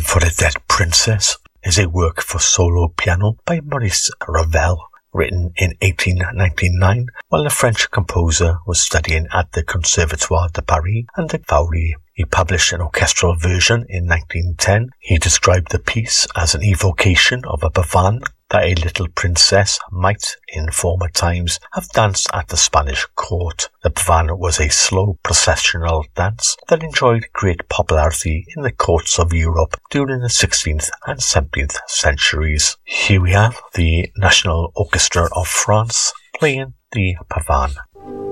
for a Dead Princess is a work for solo piano by Maurice Ravel, written in 1899 while the French composer was studying at the Conservatoire de Paris and the Faury. He published an orchestral version in 1910. He described the piece as an evocation of a pavane that a little princess might, in former times, have danced at the Spanish court. The pavane was a slow processional dance that enjoyed great popularity in the courts of Europe during the 16th and 17th centuries. Here we have the National Orchestra of France playing the pavane.